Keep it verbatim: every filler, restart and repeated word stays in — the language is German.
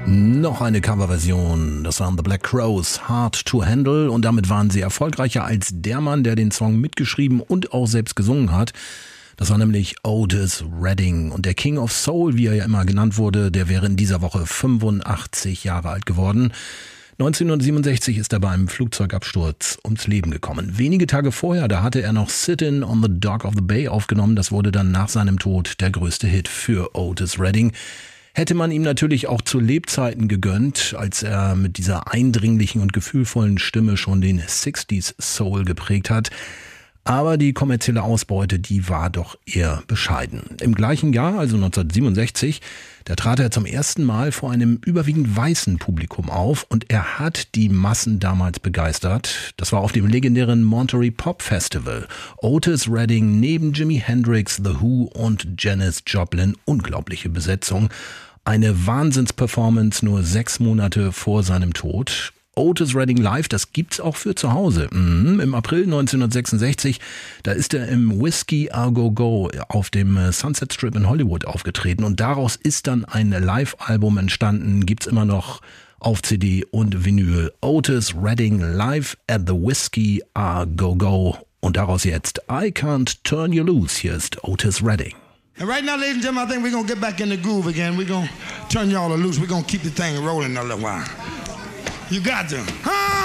Noch eine Coverversion, das waren The Black Crowes, Hard to Handle, und damit waren sie erfolgreicher als der Mann, der den Song mitgeschrieben und auch selbst gesungen hat. Das war nämlich Otis Redding, und der King of Soul, wie er ja immer genannt wurde, der wäre in dieser Woche fünfundachtzig Jahre alt geworden. neunzehnhundertsiebenundsechzig ist er bei einem Flugzeugabsturz ums Leben gekommen. Wenige Tage vorher, da hatte er noch Sittin' on the Dock of the Bay aufgenommen. Das wurde dann nach seinem Tod der größte Hit für Otis Redding. Hätte man ihm natürlich auch zu Lebzeiten gegönnt, als er mit dieser eindringlichen und gefühlvollen Stimme schon den sechziger Soul geprägt hat. Aber die kommerzielle Ausbeute, die war doch eher bescheiden. Im gleichen Jahr, also neunzehnhundertsiebenundsechzig, da trat er zum ersten Mal vor einem überwiegend weißen Publikum auf, und er hat die Massen damals begeistert. Das war auf dem legendären Monterey Pop Festival. Otis Redding neben Jimi Hendrix, The Who und Janis Joplin. Unglaubliche Besetzung. Eine Wahnsinnsperformance nur sechs Monate vor seinem Tod. Otis Redding live, das gibt's auch für zu Hause. Mhm. Im April neunzehnhundertsechsundsechzig, da ist er im Whiskey A Go Go auf dem Sunset Strip in Hollywood aufgetreten, und daraus ist dann ein Live-Album entstanden, gibt's immer noch auf C D und Vinyl. Otis Redding live at the Whiskey A Go Go, und daraus jetzt I Can't Turn You Loose. Hier ist Otis Redding. And right now, ladies and gentlemen, I think we're going to get back in the groove again. We're going to turn y'all loose. We're going to keep the thing rolling a little while. You got to. Huh?